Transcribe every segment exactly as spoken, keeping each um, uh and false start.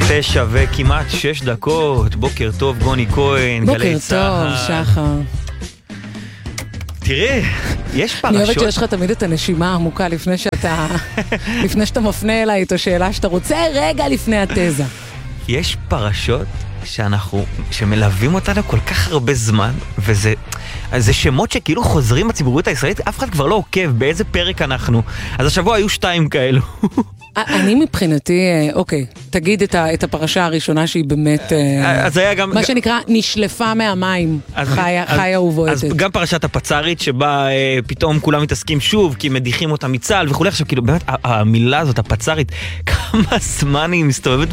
תשע וכמעט שש דקות. בוקר טוב, גוני כהן, גלי צהר. בוקר טוב, שחר. תראה, יש פרשות... אני אוהבת שיש לך תמיד את הנשימה העמוקה לפני שאתה, לפני שאתה מפנה אליי את השאלה שאתה רוצה רגע לפני התזה. יש פרשות שאנחנו, שמלווים אותנו כל כך הרבה זמן, וזה... זה שמות שכאילו חוזרים בציבוריות הישראלית, אף אחד כבר לא עוקב באיזה פרק אנחנו. אז השבוע היו שתיים כאלו. אני מבחינתי, אוקיי, תגיד את הפרשה הראשונה שהיא באמת, מה שנקרא, נשלפה מהמים, חיה ובועטת. אז גם פרשת הפצרית, שבה פתאום כולם מתעסקים שוב, כי מדיחים אותה מצה"ל וכו'. עכשיו, כאילו, באמת, המילה הזאת, הפצרית, כמה זמן היא מסתובבת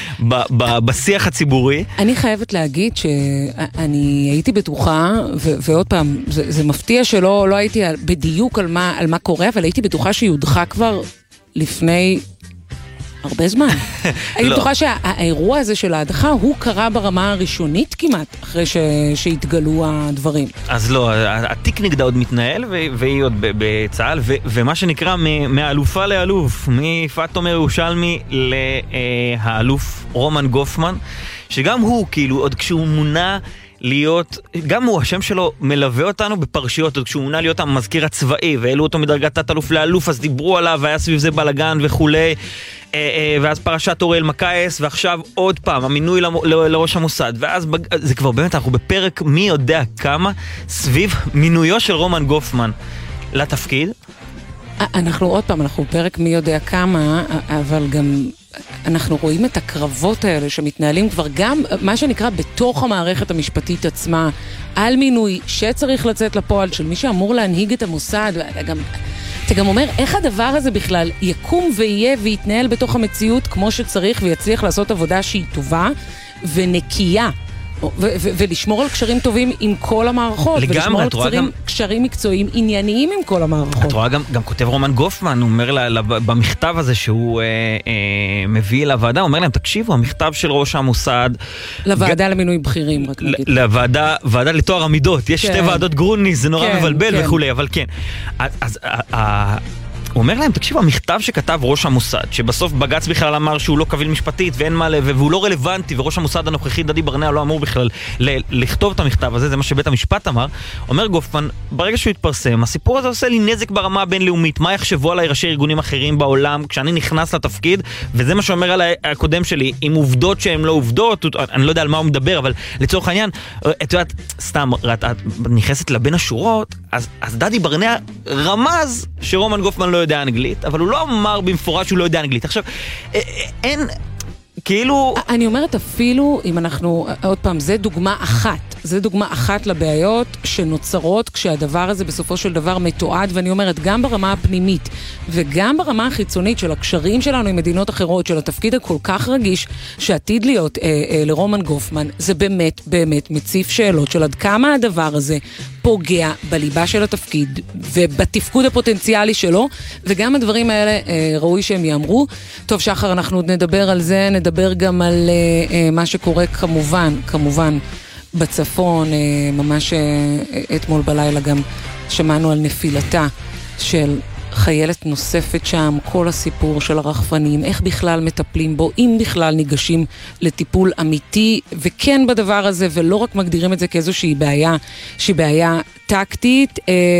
בשיח הציבורי. אני חייבת להגיד שאני הייתי בטוחה, ועוד פעם, זה מפתיע שלא הייתי בדיוק על מה קורה, אבל הייתי בטוחה שיודחה כבר לפני הרבה זמן. אני בטוחה שהאירוע הזה של ההדחה הוא קרה ברמה הראשונית כמעט, אחרי שהתגלו הדברים. אז לא, התיק נגדה עוד מתנהל, והיא עוד בצה"ל, ומה שנקרא מהאלופה לאלוף, מיפעת תומר ירושלמי להאלוף רומן גופמן, שגם הוא, כאילו, עוד כשהוא מונה להיות, גם הוא, השם שלו מלווה אותנו בפרשיות, עוד כשהוא מונה להיות המזכיר הצבאי, והעלו אותו מדרגת תת-אלוף לאלוף, אז דיברו עליו, והיה סביב זה בלגן וכולי, ואז פרשת אוראל מקייס, ועכשיו עוד פעם, המינוי לראש המוסד, ואז זה כבר באמת, אנחנו בפרק מי יודע כמה, סביב מינויו של רומן גופמן לתפקיד. אנחנו עוד פעם, אנחנו בפרק מי יודע כמה, אבל גם אנחנו רואים את הקרבות האלה שמתנהלים כבר גם, מה שנקרא, בתוך המערכת המשפטית עצמה, על מינוי שצריך לצאת לפועל של מי שאמור להנהיג את המוסד, ואתה גם, אתה גם אומר, איך הדבר הזה בכלל יקום ויהיה ויתנהל בתוך המציאות כמו שצריך ויצליח לעשות עבודה שהיא טובה ונקייה. ו- ו- ולשמור על קשרים טובים עם כל המערכות, לגמרי, ולשמור על קשרים, גם... קשרים מקצועיים ענייניים עם כל המערכות. את רואה גם, גם כותב רומן גופמן, הוא אומר לה, לה, במכתב הזה שהוא אה, אה, מביא לוועדה, הוא אומר להם, תקשיבו, המכתב של ראש המוסד... לוועדה ג... למינוי בכירים, רק נגיד. לוועדה, ועדה לתואר עמידות, יש כן. שתי ועדות גרוניס, זה נורא כן, מבלבל כן. וכולי, אבל כן. אז... אז ה- הוא אומר להם, תקשיבו, המכתב שכתב ראש המוסד, שבסוף בג"ץ בכלל אמר שהוא לא קביל משפטית ואין מה לב, והוא לא רלוונטי, וראש המוסד הנוכחי, דדי ברנע, לא אמור בכלל ל- לכתוב את המכתב הזה, זה מה שבית המשפט אמר. אומר גופמן, ברגע שהוא התפרסם, הסיפור הזה עושה לי נזק ברמה הבינלאומית, מה יחשבו עליי ראשי ארגונים אחרים בעולם, כשאני נכנס לתפקיד, וזה מה שאומר על הקודם שלי, עם עובדות שהן לא עובדות, אני לא יודע על מה הוא מדבר, אבל לצורך העניין, את יודעת, סתם, את נכנסת לבין השורות, אז, אז דדי ברנע רמז שרומן גופמן לא יודע אנגלית, אבל הוא לא אמר במפורש שהוא לא יודע אנגלית. עכשיו, אין, כאילו... אני אומרת אפילו, אם אנחנו, עוד פעם, זה דוגמה אחת. זה דוגמה אחת לבעיות שנוצרות כשהדבר הזה בסופו של דבר מתועד, ואני אומרת, גם ברמה הפנימית וגם ברמה החיצונית של הקשרים שלנו עם מדינות אחרות, של התפקיד הכל כך רגיש שעתיד להיות אה, אה, לרומן גופמן, זה באמת, באמת מציף שאלות של עד כמה הדבר הזה פוגע בליבה של התפקיד ובתפקוד הפוטנציאלי שלו, וגם הדברים האלה אה, ראוי שהם יאמרו. טוב, שחר, אנחנו נדבר על זה, נדבר גם על אה, אה, מה שקורה כמובן, כמובן, בצפון, ממש אתמול בלילה גם שמענו על נפילתה של חיילת נוספת שם, כל הסיפור של הרחפנים, איך בכלל מטפלים בו, אם בכלל ניגשים לטיפול אמיתי, וכן בדבר הזה, ולא רק מגדירים את זה כאיזושהי בעיה, שהיא בעיה טקטית.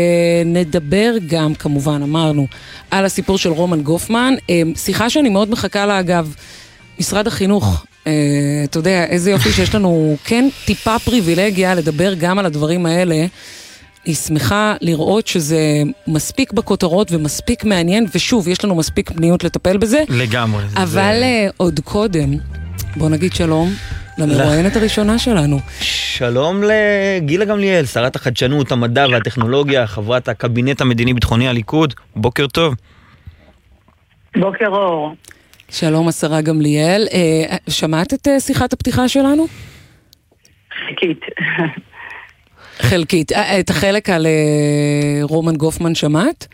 נדבר גם, כמובן, אמרנו, על הסיפור של רומן גופמן, שיחה שאני מאוד מחכה לה, אגב, משרד החינוך, אתה יודע, איזה יופי שיש לנו כן טיפה פריבילגיה לדבר גם על הדברים האלה. אני שמחה לראות שזה מספיק בכותרות ומספיק מעניין, ושוב, יש לנו מספיק פניות לטפל בזה. לגמרי. אבל זה... עוד קודם, בוא נגיד שלום למרואיינת הראשונה שלנו. שלום לגילה גמליאל, שרת החדשנות, המדע והטכנולוגיה, חברת הקבינט המדיני-ביטחוני הליכוד. בוקר טוב. בוקר אור. שלום השרה גמליאל, שמעת את שיחת הפתיחה שלנו? חלקית. חלקית. את החלק על רומן גופמן שמעת?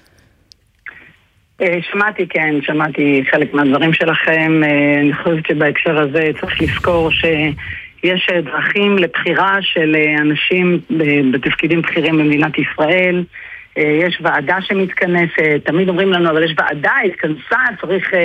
שמעתי, כן, שמעתי חלק מהדברים שלכם. אני חושבת שבהקשר הזה צריך לזכור שיש דרכים לבחירה של אנשים בתפקידים בכירים במדינת ישראל. יש ועדה שמתכנסת, תמיד אומרים לנו, אבל יש ועדה, התכנסה, צריך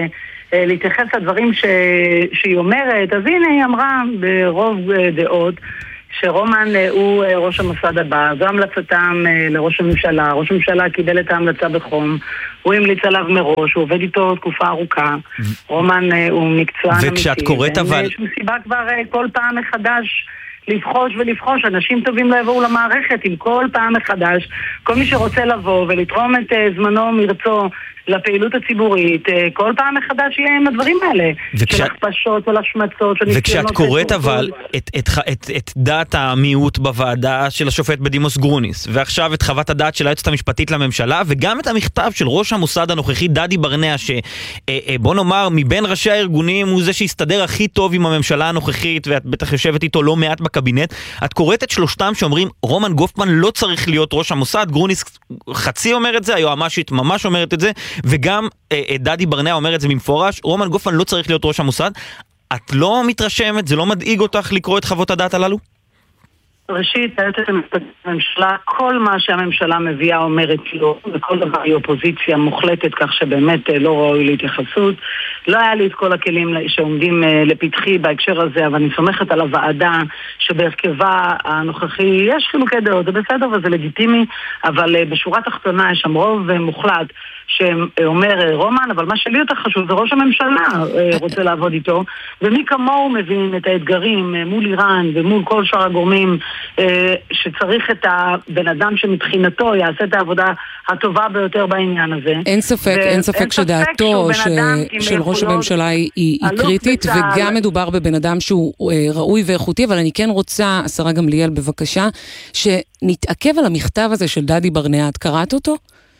להתייחס לדברים ש... שהיא אומרת, אז הנה היא אמרה ברוב דעות, שרומן הוא ראש המוסד הבא, זו המלצתם לראש הממשלה, ראש הממשלה קיבל את ההמלצה בחום, הוא המליץ עליו מראש, הוא עובד איתו תקופה ארוכה, רומן הוא מקצוען אמיתי, וכשאת קוראת אבל... יש מסיבה כבר כל פעם מחדש לבחוש ולבחוש, אנשים טובים לא יבואו למערכת עם כל פעם מחדש, כל מי שרוצה לבוא ולתרום את זמנו מרצו לפעילות הציבורית, כל פעם מחדש יהיה עם הדברים האלה, וכש... של הכפשות או לשמצות. וכשאת קוראת אבל את, את, את, את דעת המיעוט בוועדה של השופט בדימוס גרוניס, ועכשיו את חוות הדעת של היועצת המשפטית לממשלה, וגם את המכתב של ראש המוסד הנוכחי דדי ברנע, שבוא נאמר, מבין ראשי הארגונים הוא זה שהסתדר הכי טוב עם הממשלה הנוכחית, ואת בטח יושבת איתו לא מעט בקבינט, את קוראת את שלושתם שאומרים, רומן גופמן לא צריך להיות ראש המוסד, גרוניס חצי אומר את זה, היועמ"שית ממש אומרת את זה, וגם אה, דדי ברנע אומר את זה במפורש, רומן גופמן לא צריך להיות ראש המוסד. את לא מתרשמת, זה לא מדאיג אותך לקרוא את חוות הדעת הללו? ראשית, היועצת המשפטית לממשלה, כל מה שהממשלה מביאה אומרת לא, וכל דבר היא אופוזיציה מוחלטת, כך שבאמת לא ראוי להתייחסות. לא היה לי את כל הכלים שעומדים לפתחי בהקשר הזה, אבל אני סומכת על הוועדה שבהרכבה הנוכחי יש חילוקי דעות, זה בסדר וזה לגיטימי, אבל בשורה תחתונה יש שם רוב מוחלט שאומר רומן, אבל מה שלי יותר חשוב זה ראש הממשלה רוצה לעבוד איתו, ומי כמוהו מבין את האתגרים מול איראן ומול כל שאר הגורמים, שצריך את הבן אדם שמבחינתו יעשה את העבודה הטובה ביותר בעניין הזה. אין ספק, אין ספק שדעתו של ראש הממשלה היא קריטית, וגם מדובר בבן אדם שהוא ראוי ואיכותי, אבל אני כן רוצה, השרה גמליאל בבקשה, שנתעכב על המכתב הזה של דדי ברנע. את קראת אותו?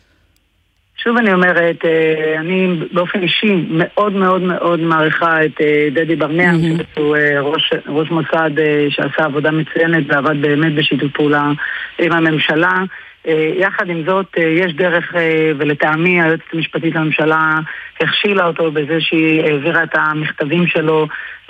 שוב אני אומרת, אני באופן אישי מאוד מאוד מאוד מעריכה את דדי ברנע, שהוא ראש, ראש מוסד שעשה עבודה מצוינת ועבד באמת בשיתוף פעולה עם הממשלה. יחד עם זאת, יש דרך, ולטעמי היועצת המשפטית לממשלה הכשילה אותו בזה שהיא העבירה את המכתבים שלו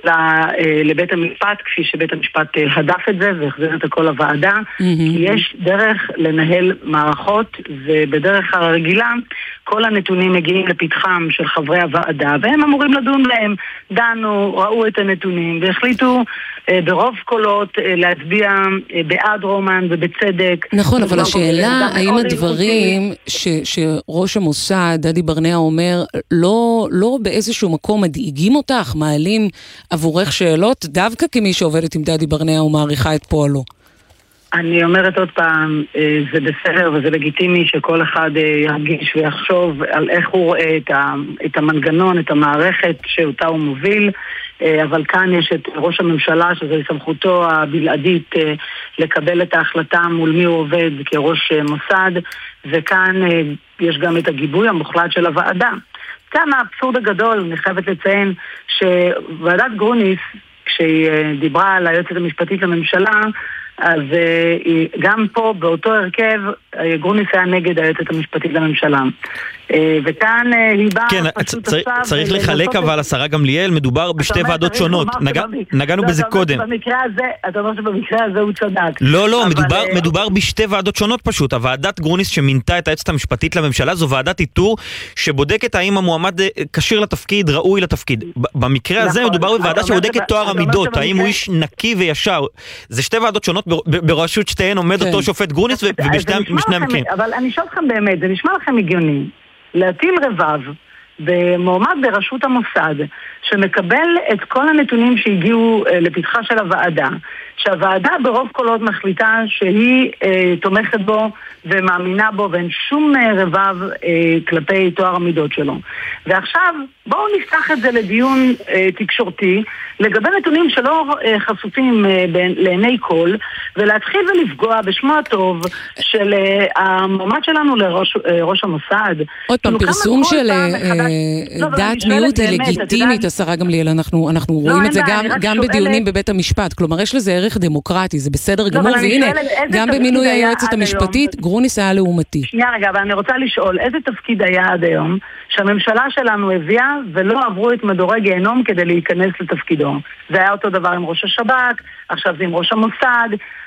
לבית המשפט, כפי שבית המשפט הדף את זה והחזיר את הכל לוועדה. כי יש דרך לנהל מערכות, ובדרך הרגילה כל הנתונים מגיעים לפתחם של חברי הוועדה, והם אמורים לדון להם. דנו, ראו את הנתונים והחליטו ברוב קולות להצביע בעד רומן ובצדק. נכון, אבל השאלה, האם הדברים ש, שראש המוסד, דדי ברנע, אומר, לא, לא באיזשהו מקום מדאיגים אותך, מעלים עבורך שאלות, דווקא כמי שעובדת עם דדי ברנע ומעריכה את פועלו? אני אומרת עוד פעם, זה בסדר וזה לגיטימי שכל אחד ירגיש ויחשוב על איך הוא רואה את, ה, את המנגנון, את המערכת שאותה הוא מוביל, אבל כאן יש את ראש הממשלה, שזו סמכותו הבלעדית לקבל את ההחלטה מול מי הוא עובד כראש מוסד, וכאן יש גם את הגיבוי המוחלט של הוועדה. כאן האבסורד הגדול, אני חייבת לציין שוועדת גרוניס, כשהיא דיברה על היועצת המשפטית לממשלה, אז גם פה באותו הרכב גרוניס היה נגד היועצת המשפטית לממשלה, וכאן היא באה כן, צריך לחלק אבל השרה גמליאל, מדובר בשתי ועדות שונות, נגענו בזה קודם. במקרה הזה, אתה אומר שבמקרה הזה הוא צדק. לא, לא, מדובר בשתי ועדות שונות פשוט. הוועדת גרוניס שמינתה את היועצת המשפטית לממשלה זו ועדת איתור שבודקת האם המועמד כשיר לתפקיד, ראוי לתפקיד. במקרה הזה מדובר בוועדה שבודקת תואר המידות, האם הוא איש נקי וישר. זה שתי ועדות שונות, בראשות שתיהן עומד אותו שופט גרוניס ובשני המקרים. אבל אני שואל לכם באמת, זה נשמע לכם הגיוני להטיל רבב במועמד בראשות המוסד שמקבל את כל הנתונים שהגיעו לפתחה של הוועדה, שהוועדה ברוב קולות מחליטה שהיא אה, תומכת בו ומאמינה בו, ואין שום אה, רבב אה, כלפי תואר המידות שלו. ועכשיו בואו נפתח את זה לדיון אה, תקשורתי לגבי נתונים שלא אה, חשופים אה, בין, לעיני כל, ולהתחיל ולפגוע בשמו הטוב של אה, המועמד שלנו לראש אה, ראש המוסד. עוד פעם, פרסום של אה, דעת מיעוט היא לגיטימית, השרה גמליאל, אנחנו, אנחנו לא, רואים את זה גם, גם בדיונים בבית המשפט, כלומר יש לזה ערך דמוקרטי, זה בסדר גמור, והנה, גם במינוי היועצת המשפטית, גרוניס היה לעומתי. שנייה רגע, אבל אני רוצה לשאול, איזה תפקיד היה עד היום שהממשלה שלנו הביאה ולא עברו את מדורי גיהנום כדי להיכנס לתפקידו? זה היה אותו דבר עם ראש השב"כ, עכשיו זה עם ראש המוסד,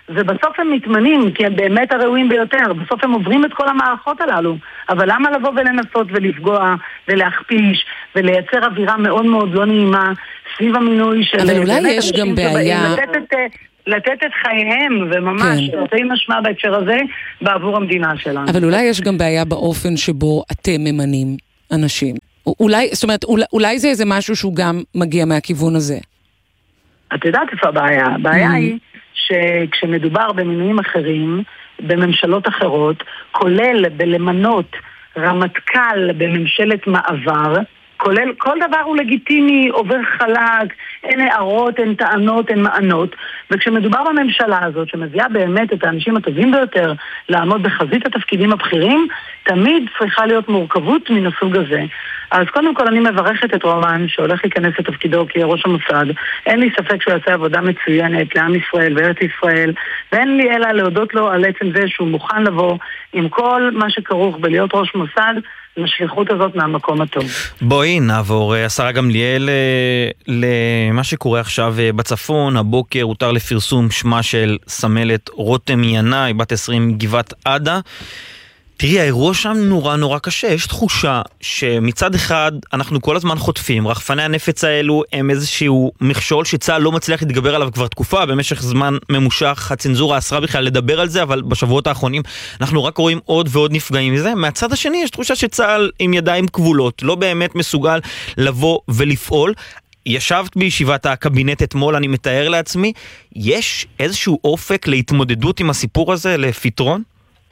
ובסוף הם מתמנים, כי הם באמת הראויים ביותר, בסוף הם עוברים את כל המערכות הללו, אבל למה לבוא ולנסות ולפגוע ולהכפיש ולייצר אווירה מאוד מאוד לא נעימה סביב המינוי של... אבל אולי יש גם בעיה... לתת את, לתת את חייהם, וממש, זה משמע בהקשר הזה, בעבור המדינה שלנו. אבל אולי יש גם בעיה באופן שבו אתם ממנים אנשים. אולי, זאת אומרת, אולי, אולי זה איזה משהו שהוא גם מגיע מהכיוון הזה. את יודעת איפה הבעיה? הבעיה היא שכשמדובר במינויים אחרים, בממשלות אחרות, כולל בלמנות רמטכ"ל בממשלת מעבר, כולל, כל דבר הוא לגיטימי, עובר חלק, אין הערות, אין טענות, אין מענות, וכשמדובר בממשלה הזאת, שמביאה באמת את האנשים הטובים ביותר לעמוד בחזית התפקידים הבכירים, תמיד צריכה להיות מורכבות מן הסוג הזה. אז קודם כל אני מברכת את רומן שהולך להיכנס לתפקידו כראש המוסד. אין לי ספק שהוא יעשה עבודה מצוינת לעם ישראל וארץ ישראל, ואין לי אלא להודות לו על עצם זה שהוא מוכן לבוא עם כל מה שכרוך בלהיות ראש מוסד, לשליחות הזאת מהמקום הטוב. בואי נעבור, השרה גמליאל, למה שקורה עכשיו בצפון. הבוקר הותר לפרסום שמה של סמלת רותם ינאי, בת עשרים, גבעת עדה. תראי, האירוע שם נורא נורא קשה. יש תחושה שמצד אחד אנחנו כל הזמן חוטפים. רחפני הנפץ האלו הם איזשהו מכשול שצה"ל לא מצליח להתגבר עליו כבר תקופה. במשך זמן ממושך הצנזורה אסרה בכלל לדבר על זה, אבל בשבועות האחרונים אנחנו רק רואים עוד ועוד נפגעים מזה. מהצד השני יש תחושה שצה"ל עם ידיים כבולות, לא באמת מסוגל לבוא ולפעול. ישבת בישיבת הקבינט אתמול, אני מתאר לעצמי. יש איזשהו אופק להתמודדות עם הסיפור הזה, לפתרון?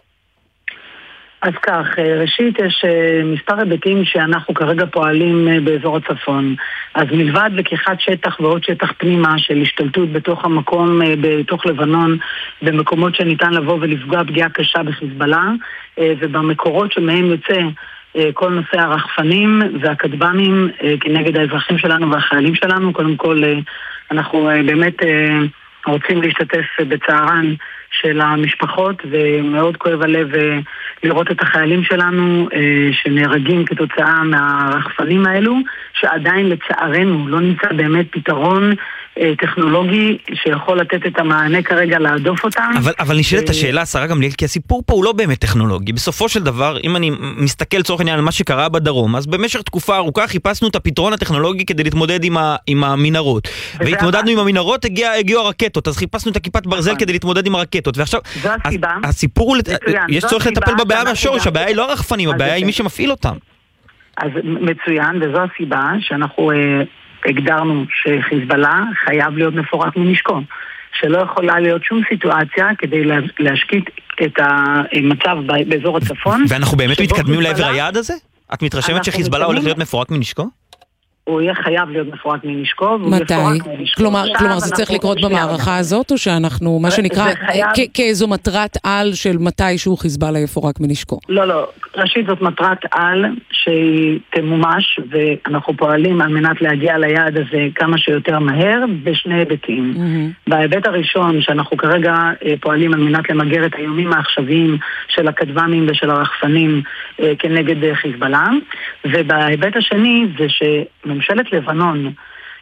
אז כך, ראשית יש מספר היבטים שאנחנו כרגע פועלים באזור הצפון. אז מלבד לקיחת שטח ועוד שטח פנימה של השתלטות בתוך המקום, בתוך לבנון, במקומות שניתן לבוא ולפגוע פגיעה קשה בחיזבאללה, ובמקורות שמהם יוצא כל נושא הרחפנים והכטב"מים כנגד האזרחים שלנו והחיילים שלנו. קודם כל אנחנו באמת רוצים להשתתף בצערן של המשפחות, ומאוד כואב הלב לראות את החיילים שלנו שנהרגים כתוצאה מהרחפנים האלו, שעדיין לצערנו לא נמצא באמת פתרון טכנולוגי שיכול לתת את המענה כרגע להדוף אותם. אבל, אבל נשאלת את השאלה, שרה גמליאל, כי הסיפור פה הוא לא באמת טכנולוגי. בסופו של דבר, אם אני מסתכל צורך העניין על מה שקרה בדרום, אז במשך תקופה ארוכה חיפשנו את הפתרון הטכנולוגי כדי להתמודד עם, ה, עם המנהרות. והתמודדנו עם המנהרות, הגיע, הגיעו הרקטות, אז חיפשנו את הכיפת ברזל כדי להתמודד עם הרקטות. ועכשיו, הסיפור הוא, יש צורך לטפל בבעיה מהשורש, הבעיה היא לא הרחפנים, הבעיה היא מי שמפעיל אותם. אז מצוין, וזו הסיבה שאנחנו הגדרנו שחיזבאללה חייב להיות מפורק מנשקו, שלא יכולה להיות שום סיטואציה כדי להשקיט את המצב באזור הצפון. ואנחנו באמת מתקדמים לעבר היעד הזה? את מתרשמת שחיזבאללה הולך להיות מפורק מנשקו? הוא יהיה חייב להיות מפורק מנשקו. מתי? כלומר, כלומר זה צריך לקרות במערכה הזאת, או שאנחנו, מה שנקרא, כאיזו מטרת על של מתישהו חיזבאללה יפורק מנשקו? לא, לא. ראשית זאת מטרת על שהיא תמומש, ואנחנו פועלים על מנת להגיע ליעד הזה כמה שיותר מהר, בשני היבטים. בהיבט הראשון, שאנחנו כרגע פועלים על מנת למגר את האיומים העכשוויים של הכטב"מים ושל הרחפנים כנגד חיזבאללה, ובהיבט השני זה שממשלת לבנון,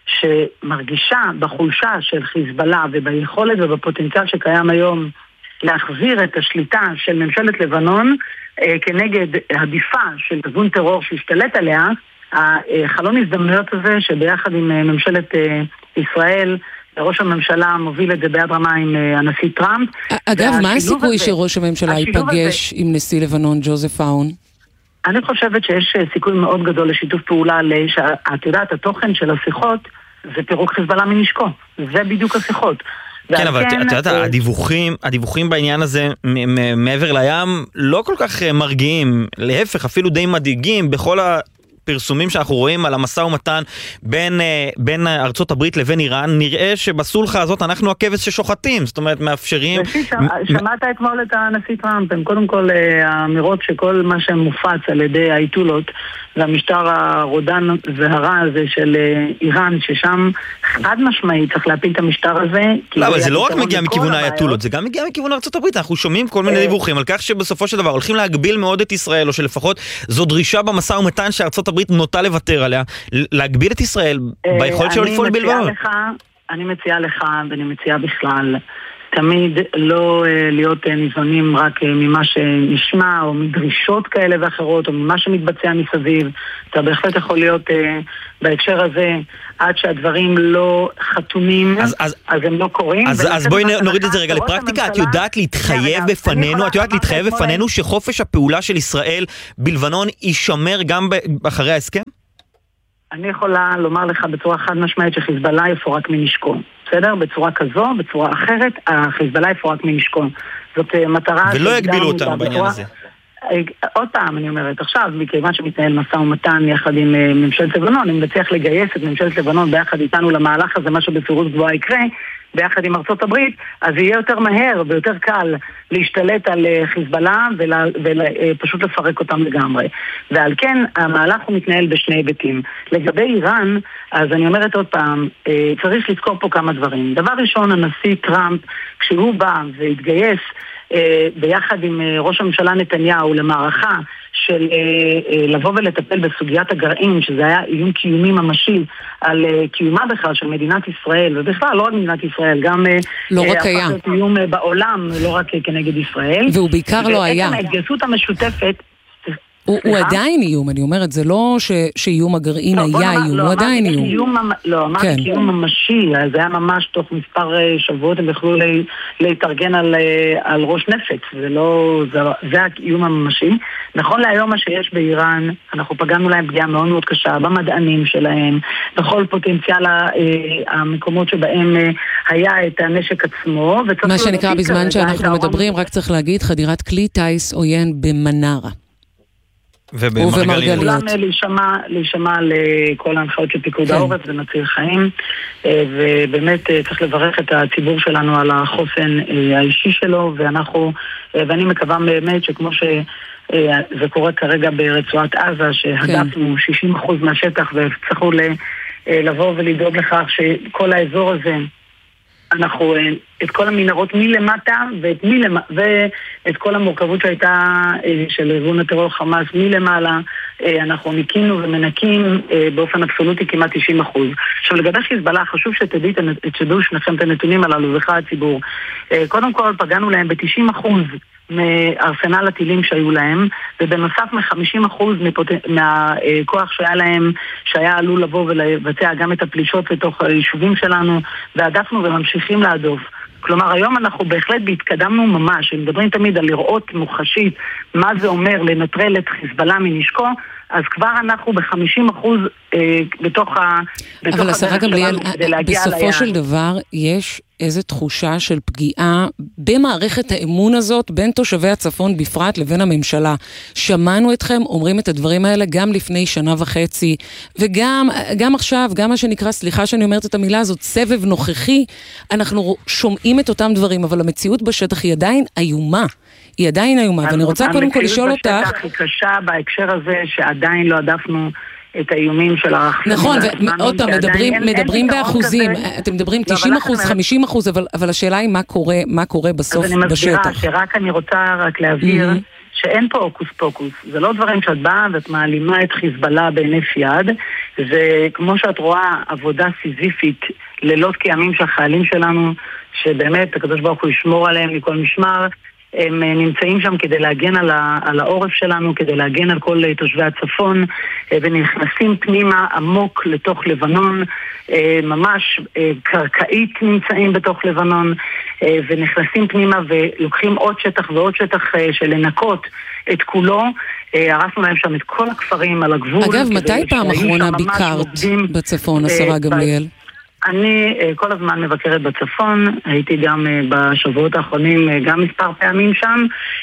שמרגישה בחולשה של חיזבאללה וביכולת ובפוטנציאל שקיים היום להחזיר את השליטה של ממשלת לבנון אה, כנגד הדיפה של ארגון טרור שהשתלט עליה, החלון הזדמנויות הזה שביחד עם אה, ממשלת אה, ישראל, ראש הממשלה מוביל את זה ביד רמה עם אה, הנשיא טראמפ. אגב, מה הסיכוי הזה, שראש הממשלה ייפגש הזה, עם נשיא לבנון ג'וזף אאון? אני חושבת שיש סיכוי מאוד גדול לשיתוף פעולה, שאת יודעת, התוכן של השיחות זה פירוק חיזבאללה מנשקו. זה בדיוק השיחות. כן, אבל את יודעת, הדיווחים, הדיווחים בעניין הזה מעבר לים לא כל כך מרגיעים, להפך, אפילו די מדאיגים בכל הפרסומים שאנחנו רואים על המשא ומתן בין, בין ארצות הברית לבין איראן. נראה שבסולחה הזאת אנחנו הכבש ששוחטים, זאת אומרת, מאפשרים... שמעת אתמול את הנשיא טראמפ, הם קודם כל האמירות שכל מה שמופץ על ידי האייתולות, והמשטר הרודן והרע הזה של איראן, ששם חד משמעית צריך להפיל את המשטר הזה. לא, אבל זה לא רק מגיע מכיוון האייתולות, זה גם מגיע מכיוון ארצות הברית. אנחנו שומעים כל מיני דיווחים על כך שבסופו של דבר הולכים להגביל מאוד את ישראל, או שלפחות זו דרישה במשא ומתן שארצות הברית נוטה לוותר עליה, להגביל את ישראל ביכולת שלו לפעול בלבנון. אני מציעה לך, ואני מציעה בכלל, תמיד לא להיות ניזונים רק ממה שנשמע, או מדרישות כאלה ואחרות, או ממה שמתבצע מסביב. אתה בהחלט יכול להיות בהקשר הזה, עד שהדברים לא חתומים, אז, אז, אז הם לא קורים. אז, אז בואי נוריד את זה רגע לפרקטיקה. את יודעת להתחייב בפנינו, את יודעת להתחייב בפנינו שחופש הפעולה של ישראל בלבנון יישמר גם אחרי ההסכם? אני יכולה לומר לך בצורה חד משמעית שחיזבאללה יפורק מנשקו. בסדר? בצורה כזו, בצורה אחרת, החיזבאללה יפורק מנשקו. זאת מטרה... ולא יגבילו אותנו בעניין הזה. עוד פעם, אני אומרת, עכשיו, מכיוון שמתנהל מסע ומתן יחד עם ממשלת לבנון, אם נצליח לגייס את ממשלת לבנון ביחד איתנו למהלך הזה, מה שבפירוט גבוהה יקרה, ביחד עם ארצות הברית, אז יהיה יותר מהר ויותר קל להשתלט על חיזבאללה ופשוט לפרק אותם לגמרי. ועל כן, המהלך הוא מתנהל בשני היבטים. לגבי איראן, אז אני אומרת עוד פעם, צריך לזכור פה כמה דברים. דבר ראשון, הנשיא טראמפ, כשהוא בא והתגייס ביחד עם ראש הממשלה נתניהו למערכה של לבוא ולטפל בסוגיית הגרעין, שזה היה איום קיומי ממשי על קיומה בכלל של מדינת ישראל, ובכלל לא רק מדינת ישראל, גם לא רק היה איום בעולם, לא רק כנגד ישראל. והוא בעיקר לא היה. ההתגייסות המשותפת הוא עדיין איום, אני אומרת, זה לא שאיום הגרעין היה איום, הוא עדיין איום. לא, אמרתי איום ממשי, זה היה ממש תוך מספר שבועות, הם יכלו להתארגן על ראש נפץ, זה האיום הממשי. נכון להיום מה שיש באיראן, אנחנו פגענו להם פגיעה מאוד מאוד קשה, במדענים שלהם, בכל פוטנציאל המקומות שבהם היה את הנשק עצמו. מה שנקרא בזמן שאנחנו מדברים, רק צריך להגיד, חדירת כלי טייס עוין במנרה. ובמרגליות. כולם להישמע לכל ההנחיות של פיקוד העורף, זה מציל חיים, ובאמת צריך לברך את הציבור שלנו על החוסן האישי שלו, ואנחנו, ואני מקווה באמת שכמו שזה קורה כרגע ברצועת עזה, שהדפנו שישים אחוז מהשטח, וצריכו לבוא ולדאוג לכך שכל האזור הזה, אנחנו את כל המנהרות מלמטה ואת, מלמ... ואת כל המורכבות שהייתה של ארגון הטרור חמאס מלמעלה, אנחנו ניקינו ומנקים באופן אבסולוטי כמעט תשעים אחוז. עכשיו לגבי חיזבאללה, חשוב שתדעו שניכם את הנתונים הללו וכך הציבור. קודם כל פגענו להם ב-תשעים אחוז מארסנל הטילים שהיו להם, ובנוסף מ-חמישים אחוז מהכוח שהיה להם, שהיה עלול לבוא ולבצע גם את הפלישות לתוך היישובים שלנו, והדפנו וממשיכים להדוף. כלומר, היום אנחנו בהחלט בהתקדמנו ממש, מדברים תמיד על לראות מוחשית מה זה אומר לנטרל את חיזבאללה מנשקו, אז כבר אנחנו ב-חמישים אחוז אה, בתוך ה... אבל השרה גמליאל, בסופו של דבר יש איזו תחושה של פגיעה במערכת האמון הזאת בין תושבי הצפון בפרט לבין הממשלה. שמענו אתכם אומרים את הדברים האלה גם לפני שנה וחצי, וגם גם עכשיו, גם מה שנקרא, סליחה שאני אומרת את המילה הזאת, סבב נוכחי, אנחנו שומעים את אותם דברים, אבל המציאות בשטח היא עדיין איומה. היא עדיין איומה, ואני רוצה קודם כל לשאול אותך... המציאות בשטח היא קשה בהקשר הזה שעדיין לא עדפנו את האיומים של הרחמים. נכון, ועוד פעם, מדברים באחוזים, אתם מדברים תשעים אחוז, חמישים אחוז, אבל השאלה היא מה קורה בסוף בשטח. אז אני מסבירה שרק אני רוצה רק להבהיר שאין פה אוקוס פוקוס. זה לא דברים שאת באה ואת מעלימה את חיזבאללה בהינף יד, זה כמו שאת רואה עבודה סיזיפית לילות כימים של החיילים שלנו, שבאמת הקדוש ברוך הוא ישמור עליהם מכל משמר, הם נמצאים שם כדי להגן על, ה, על העורף שלנו, כדי להגן על כל תושבי הצפון, ונכנסים פנימה עמוק לתוך לבנון, ממש קרקעית נמצאים בתוך לבנון, ונכנסים פנימה ולוקחים עוד שטח ועוד שטח של לנקות את כולו. הרסנו להם שם את כל הכפרים על הגבול. אגב, מתי פעם אחרונה ביקרת בצפון, השרה גמליאל? אני כל הזמן מבקרת בצפון, הייתי גם בשבועות האחרונים גם מספר פעמים שם,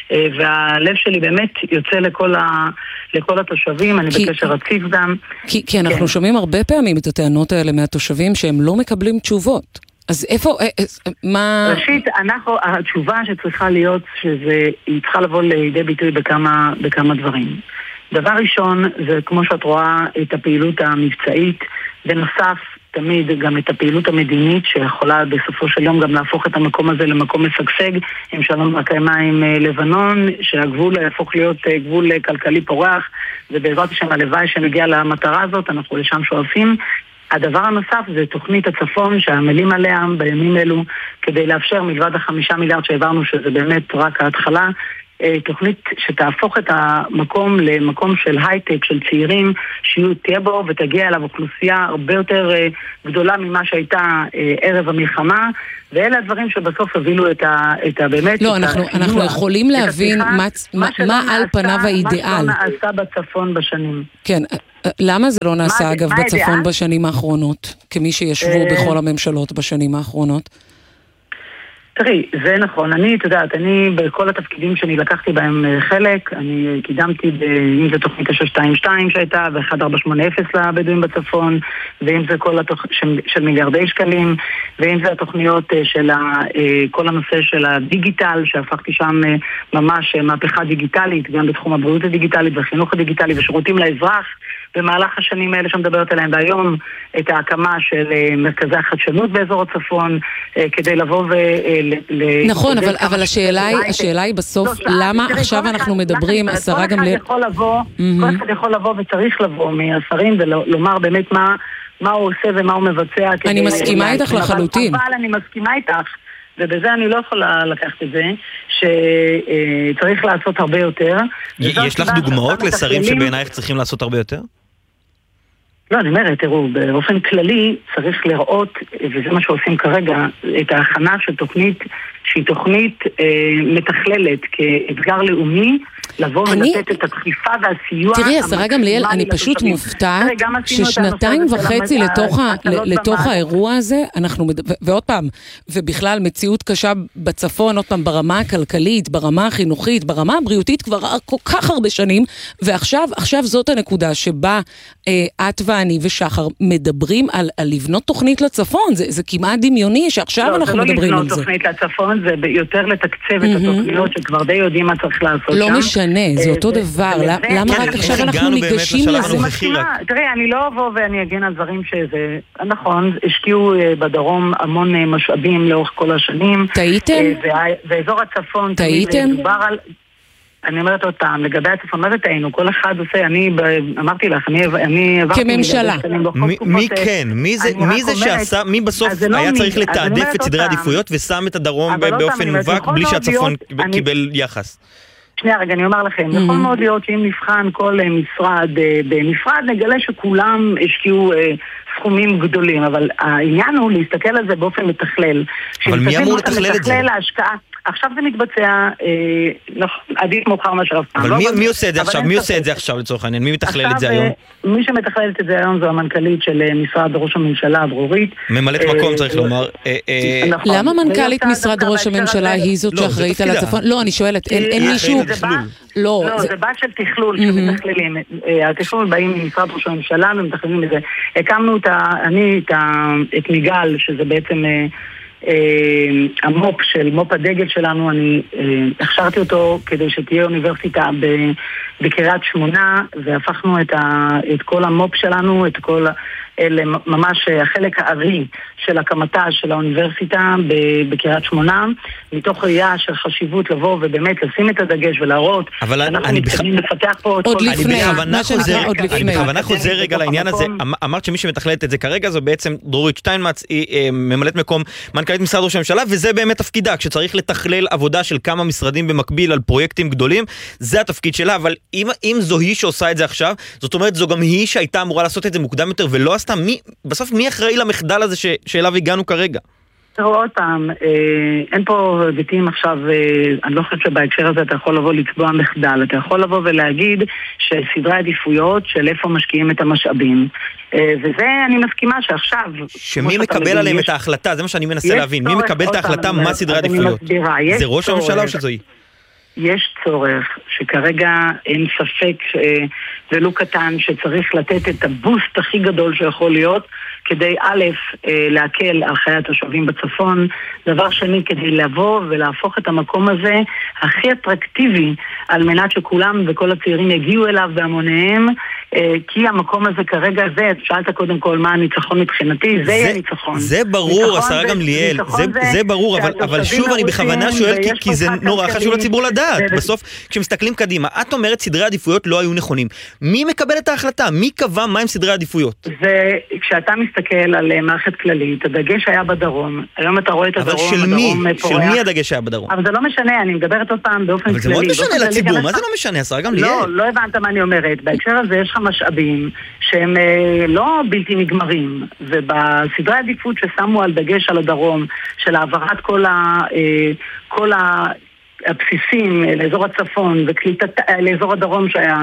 והלב שלי באמת יוצא לכל, ה, לכל התושבים, אני כי, בקשר רציף גם. כי, כי אנחנו כן. שומעים הרבה פעמים את הטענות האלה מהתושבים שהם לא מקבלים תשובות. אז איפה, מה... ראשית, אנחנו, התשובה שצריכה להיות, שזה, היא צריכה לבוא לידי ביטוי בכמה, בכמה דברים. דבר ראשון, זה כמו שאת רואה את הפעילות המבצעית, בנוסף, תמיד גם את הפעילות המדינית שיכולה בסופו של יום גם להפוך את המקום הזה למקום משגשג עם שלום הקיימה עם לבנון, שהגבול יהפוך להיות גבול כלכלי פורח, ובעזרת השם הלוואי שנגיע למטרה הזאת, אנחנו לשם שואפים. הדבר הנוסף זה תוכנית הצפון שהעמלים עליה בימים אלו כדי לאפשר מלבד החמישה מיליארד שהעברנו, שזה באמת רק ההתחלה, תוכנית שתהפוך את המקום למקום של הייטק, של צעירים, שתהיה בו ותגיע אליו אוכלוסייה הרבה יותר גדולה ממה שהייתה ערב המלחמה, ואלה הדברים שבסוף הובילו את ה, את ה, באמת... לא, אנחנו, הסיוע, אנחנו יכולים להבין השיחה, מה, מה, מה, מה על פניו האידיאל. מה שלא נעשה בצפון בשנים. כן, למה זה לא נעשה מה, אגב מה בצפון האידיאל? בשנים האחרונות, כמי שישבו בכל הממשלות בשנים האחרונות? תראי, זה נכון. אני, את יודעת, אני בכל התפקידים שאני לקחתי בהם חלק, אני קידמתי, אם זה תוכנית שש שתיים שתיים שהייתה, ו-אחת ארבע שמונה אפס לבדואים בצפון, ואם זה כל התוכ... של, של מיליארדי שקלים, ואם זה התוכניות של ה... כל הנושא של הדיגיטל, שהפכתי שם ממש מהפכה דיגיטלית, גם בתחום הבריאות הדיגיטלית והחינוך הדיגיטלי ושירותים לאזרח, במהלך השנים האלה שמדברת עליהם, והיום את ההקמה של מרכזי החדשנות באזור הצפון, כדי לבוא ו... נכון, אבל, אבל השאלה היא, השאלה היא בסוף, לא, למה תראי, עכשיו אנחנו מדברים, השרה גם... כל אחד יכול לבוא, mm-hmm. כל אחד יכול לבוא וצריך לבוא מהשרים ולומר באמת מה, מה הוא עושה ומה הוא מבצע. אני מסכימה איתך לחלוטין. אבל אני מסכימה איתך, ובזה אני לא יכולה לקחת את זה, שצריך לעשות הרבה יותר. יש לך דוגמאות לשרים שבעינייך צריכים לעשות הרבה יותר? לא, אני אומרת, תראו, באופן כללי צריך לראות, וזה מה שעושים כרגע, את ההכנה של תוכנית שהיא תוכנית אה, מתכללת כאתגר לאומי, לבוא אני... ולתת את הדחיפה והסיוע. תראי, השרה גמליאל, אני פשוט מופתעת ששנתיים וחצי לתוך, ה... לתוך האירוע הזה, אנחנו, מד... ועוד פעם, ובכלל מציאות קשה בצפון, עוד פעם ברמה הכלכלית, ברמה החינוכית, ברמה הבריאותית כבר כל כך הרבה שנים, ועכשיו עכשיו זאת הנקודה שבה אה, את ואני ושחר מדברים על, על לבנות תוכנית לצפון, זה, זה כמעט דמיוני שעכשיו לא, אנחנו לא מדברים על זה. זה לא לבנות תוכנית לצפון, זה יותר לתקצב את התוכניות שכבר די יודעים מה צריך לעשות שם. לא משנה, זה אותו דבר. למה רק עכשיו אנחנו ניגשים לזה? תראי, אני לא אבוא ואני אגן על דברים שזה... נכון, השקיעו בדרום המון משאבים לאורך כל השנים. טעיתם? ואזור הצפון... טעיתם? אני אומרת עוד פעם, לגבי הצפון, מה זה טעינו? כל אחד עושה, אני אמרתי לך, אני... כממשלה. מי כן? מי זה שעשה, מי בסוף היה צריך לתעדף את סדרי העדיפויות ושם את הדרום באופן מובהק בלי שהצפון קיבל יחס? שנייה רגע, אני אומר לכם, יכול מאוד להיות שאם נבחן כל משרד בנפרד, נגלה שכולם השקיעו סכומים גדולים, אבל העניין הוא להסתכל על זה באופן מתכלל. אבל מי אמור לתכלל את זה? עכשיו זה מתבצע, עדיף מאוחר מאשר אף פעם. אבל מי עושה את זה עכשיו? מי עושה את זה עכשיו לצורך העניין? מי מתכלל את זה היום? מי שמתכללת את זה היום זו המנכ"לית של משרד ראש הממשלה, דרורית. ממלאת מקום צריך לומר. למה מנכ"לית משרד ראש הממשלה היא זאת שאחראית על הצפון? לא, אני שואלת, אין מישהו... לא, זה בת של תכלול שמתכללים. התכלול באים ממשרד ראש הממשלה ומתכללים את זה. הקמנו אני את מיגל, שזה בעצם... המופ של מופ הדגל שלנו, אני הכשרתי אותו כדי שתהיה אוניברסיטה בקריית שמונה, והפכנו את, ה, את כל המופ שלנו, את כל, אלה, ממש החלק הערי של הקמתה של האוניברסיטה בקריית שמונה, מתוך ראייה של חשיבות לבוא ובאמת לשים את הדגש ולהראות, אנחנו מתכוונים לפתח פה עוד לפני, אני בכוונה חוזר רגע לעניין הזה. אמרת שמי שמתכללת את זה כרגע זו בעצם דרורית שטיינמץ, היא ממלאת מקום מנכ"לית משרד ראש הממשלה, וזה באמת תפקידה, כשצריך לתכלל עבודה של כמה משרדים במקביל על פרויקטים גדולים, זה התפקיד שלה. אבל אם, אם זו היא שעושה את זה עכשיו, זאת אומרת זו גם היא שהייתה אמורה לעשות את זה מוקדם יותר ולא עשתה. מי, בסוף מי אחראי למחדל הזה ש, שאליו הגענו כרגע? תראו עוד פעם, אה, אין פה היבטים עכשיו, אה, אני לא חושבת שבהקשר הזה אתה יכול לבוא לצבוע מחדל, אתה יכול לבוא ולהגיד שסדרי עדיפויות של איפה משקיעים את המשאבים. אה, וזה אני מסכימה שעכשיו... שמי מקבל עליהם את ההחלטה, זה מה שאני מנסה להבין, מי מקבל את ההחלטה, מה סדרי עדיפויות? זה ראש הממשלה או שזוהי? יש צורך שכרגע אין ספק ולא קטן שצריך לתת את הבוסט הכי גדול שיכול להיות כדי א' להקל על חיי התושבים בצפון, דבר שני כדי לבוא ולהפוך את המקום הזה הכי אטרקטיבי על מנת שכולם וכל הצעירים יגיעו אליו בהמוניהם, כי המקום הזה כרגע זה, שאלת קודם כל מה הניצחון מבחינתי, זה יהיה ניצחון. זה ברור, השרה גמליאל, זה ברור, אבל שוב אני בכוונה שואל, כי זה נורא חשוב לציבור לדעת. בסוף, כשמסתכלים קדימה, את אומרת סדרי עדיפויות לא היו נכונים. מי מקבל את ההחלטה? מי קבע מהם סדרי עדיפויות? זה, כשאתה מסתכל על מערכת כללית, הדגש היה בדרום. היום אתה רואה את הדרום, אבל של מי? של מי הדגש היה בדרום? אבל זה לא משנה, אני מדברת עוד פעם באופן כללי. אבל זה מאוד משנה לציבור, מה זה לא משנה, השרה גמליאל? לא, לא הבנת מה אני אומרת. בהקשר הזה יש לך משאבים שהם לא בלתי נגמרים, ובסדרי העדיפות ששמו על דגש על הדרום, של העברת כל ה... כל ה... הבסיסים לאזור הצפון וקליטת לאזור הדרום שהיה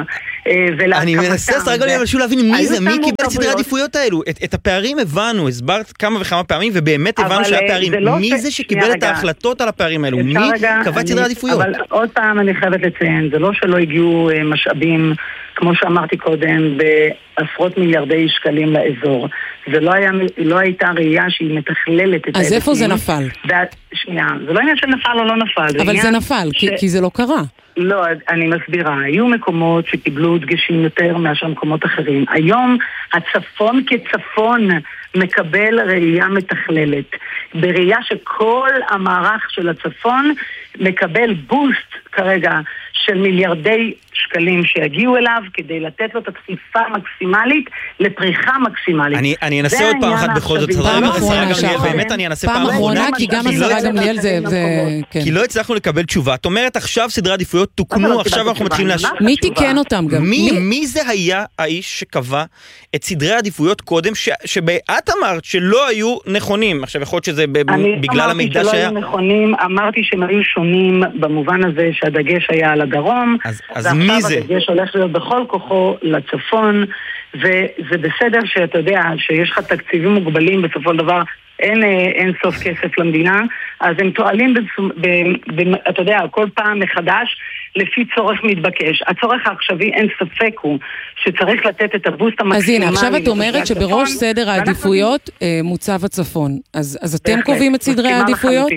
אני מנסה סרגע אבל שוב להבין מי זה, מי קיבל את סדרי העדיפויות האלו. את הפערים הבנו, הסברת כמה וכמה פעמים ובאמת הבנו שהיה פערים. מי זה שקיבל את ההחלטות על הפערים האלו? מי קבע את סדרי העדיפויות? אבל עוד פעם אני חייבת לציין, זה לא שלא הגיעו משאבים כמו שאמרתי קודם בעשרות מיליארדי שקלים לאזור. זה לא היה, לא הייתה ראייה שהיא מתכללת את... אז איפה זה נפל? שנייה, זה לא עניין של נפל או לא נפל. אבל זה נפל, כי זה לא קרה. לא, אני מסבירה. היו מקומות שקיבלו דגשים יותר מאשר מקומות אחרים. היום הצפון כצפון מקבל ראייה מתכללת. בראייה שכל המערך של הצפון מקבל בוסט כרגע של מיליארדי שקלים שיגיעו אליו כדי לתת לו את הדחיפה המקסימלית לפריחה מקסימלית. אני, אני אנסה עוד פעם אחת בכל זאת, פעם אחרונה, באמת אני אנסה פעם אחרונה, כי גם השרה גמליאל זה... כי לא הצלחנו לקבל תשובה. את אומרת עכשיו סדרי עדיפויות תוקנו, עכשיו אנחנו מתחילים להש... מי תיקן אותם גם? מי זה היה האיש שקבע את סדרי העדיפויות קודם, שאת אמרת שלא היו נכונים? עכשיו יכול להיות שזה בגלל המידע שהיה... אני אמרתי שלא היו נכונים, אמרתי שהם היו שונים במובן הזה שהדגש היה על הדרום, אז מי זה? הדגש הולך להיות בכל כוחו לצפון, וזה בסדר שאתה יודע שיש לך תקציבים מוגבלים בסופו של דבר, אין, אין סוף כסף למדינה, אז הם תועלים, אתה יודע, כל פעם מחדש לפי צורך מתבקש. הצורך העכשווי אין ספק הוא שצריך לתת את הבוסט המקסימלי. אז הנה, עכשיו את אומרת שבראש סדר העדיפויות מוצב הצפון. אז אתם קובעים את סדרי העדיפויות?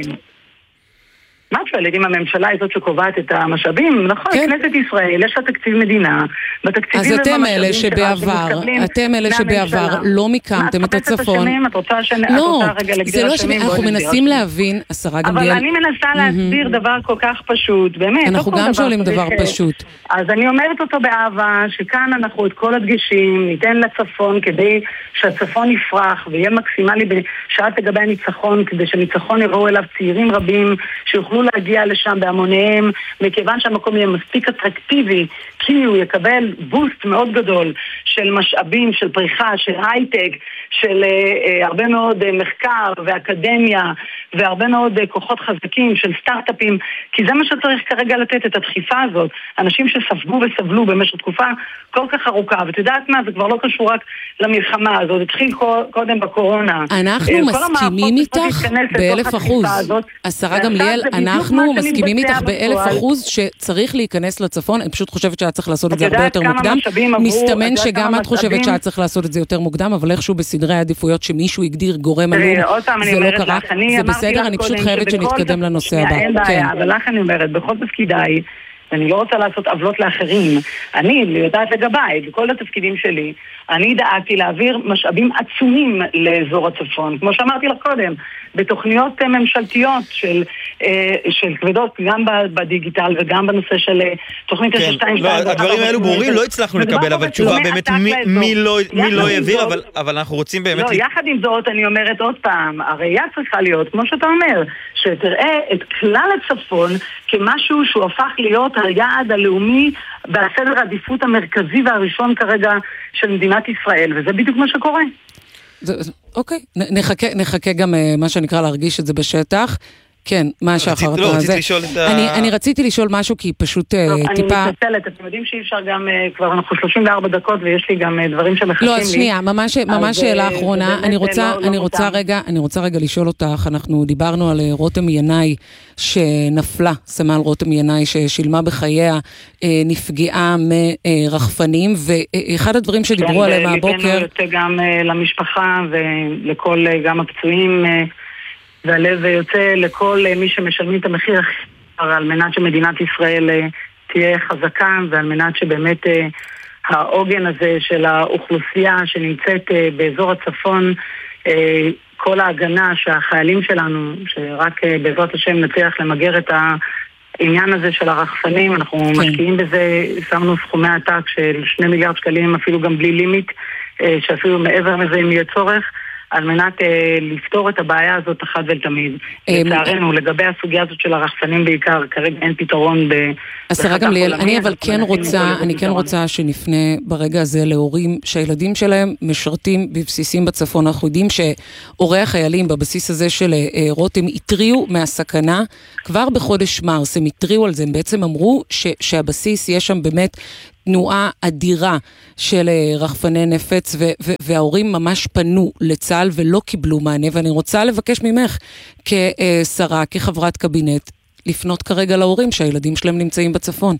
מה את שואלת אם הממשלה היא זאת שקובעת את המשאבים? נכון, כנסת ישראל, יש לה תקציב מדינה, אז אתם אלה שבעבר, אתם אלה שבעבר לא מיקמתם את הצפון. לא, זה לא אנחנו מנסים להבין, השרה גמליאל. אבל אני מנסה להסביר דבר כל כך פשוט, באמת. אנחנו גם שואלים דבר פשוט. אז אני אומרת אותו באהבה, שכאן אנחנו את כל הדגשים ניתן לצפון כדי שהצפון יפרח ויהיה מקסימלי בשעת לגבי הניצחון, כדי שניצחון יראו אליו צעירים רבים שיוכלו להגיע לשם בהמוניהם, מכיוון שהמקום יהיה מספיק אטרקטיבי, כי הוא יקבל בוסט מאוד גדול של משאבים, של פריחה, של הייטק, של אה, הרבה מאוד אה, מחקר ואקדמיה, והרבה מאוד אה, כוחות חזקים של סטארט-אפים, כי זה מה שצריך כרגע לתת את הדחיפה הזאת. אנשים שספגו וסבלו במשך תקופה כל כך ארוכה, ואת יודעת מה, זה כבר לא קשור רק למלחמה הזאת, התחיל קודם בקורונה. אנחנו מסכימים איתך באלף אחוז. השרה גמליאל, אנחנו מסכימים איתך באלף אחוז שצריך להיכנס לצפון. אני פשוט חושבת שהיה צריך לעשות את זה הרבה יותר מוקדם. מסתמן שגם את חושבת שהיה צריך לעשות את זה יותר מוקדם, אבל איכשהו בסדרי העדיפויות שמישהו הגדיר גורם עלום, זה לא קרה. זה בסדר, אני פשוט חייבת שנתקדם לנושא הבא. אין בעיה, אבל לך אני אומרת, בכל תפקידיי, אני לא רוצה לעשות עוולות לאחרים. אני, יודעת לגביי, בכל התפקידים שלי, אני דאגתי להעביר משאבים עצומים לאזור הצפון. כמו שאמרתי לך קודם, בתוכניות ממשלתיות של, של כבדות, גם בדיגיטל וגם בנושא של תוכנית כן, לא, הדברים האלו ברורים, לא הצלחנו לקבל, אבל תשובה באמת מי לא העביר, אבל, אבל אנחנו רוצים באמת... לא, יחד עם זאת, אני אומרת עוד פעם, הראייה צריכה להיות, כמו שאתה אומר, שתראה את כלל הצפון כמשהו שהוא הפך להיות היעד הלאומי בסדר העדיפות המרכזי והראשון כרגע של מדינת ישראל, וזה בדיוק מה שקורה. אוקיי, נחכה, נחכה גם מה שנקרא להרגיש את זה בשטח. כן, מה שאחרת. לא, רציתי לשאול את ה... אני, אני רציתי לשאול משהו כי פשוט טיפה... אני מתנצלת, אתם יודעים שאי אפשר גם, כבר אנחנו שלושים וארבע דקות ויש לי גם דברים שמחכים לי. לא, שנייה, ממש, ממש שאלה אחרונה. אני רוצה, אני רוצה רגע, אני רוצה רגע לשאול אותך, אנחנו דיברנו על רותם ינאי שנפלה, סמל רותם ינאי ששילמה בחייה, נפגעה מרחפנים, ואחד הדברים שדיברו עליהם מהבוקר... ליבנו יוצא גם למשפחה ולכל גם הפצועים... והלב יוצא לכל מי שמשלמים את המחיר על מנת שמדינת ישראל תהיה חזקה ועל מנת שבאמת העוגן הזה של האוכלוסייה שנמצאת באזור הצפון, כל ההגנה שהחיילים שלנו, שרק בעזרת השם נצליח למגר את העניין הזה של הרחפנים, אנחנו כן. משקיעים בזה, שמנו סכומי עתק של שני מיליארד שקלים, אפילו גם בלי לימיט, שאפילו מעבר לזה אם יהיה צורך, על מנת אה, לפתור את הבעיה הזאת אחת ולתמיד. לצערנו, לגבי הסוגיה הזאת של הרחפנים בעיקר, כרגע אין פתרון ב... השרה גמליאל, אני אבל כן רוצה, אני כן רוצה שנפנה ברגע הזה להורים שהילדים שלהם משרתים בבסיסים בצפון. אנחנו יודעים שהורי החיילים בבסיס הזה של רותם התריעו מהסכנה כבר בחודש מרס, הם התריעו על זה, הם בעצם אמרו ש, שהבסיס יש שם באמת תנועה אדירה של רחפני נפץ, ו- ו- וההורים ממש פנו לצה"ל ולא קיבלו מענה, ואני רוצה לבקש ממך כשרה, כחברת קבינט, לפנות כרגע להורים שהילדים שלהם נמצאים בצפון.